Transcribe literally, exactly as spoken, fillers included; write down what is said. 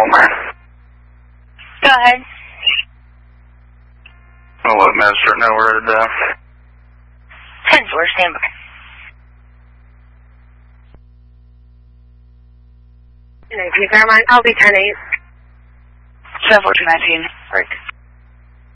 man. Go ahead. I'll let Magistrate know we're at uh ten four, stand by. nineteen, Fairmont, I'll be ten eight. seven four two nineteen, break.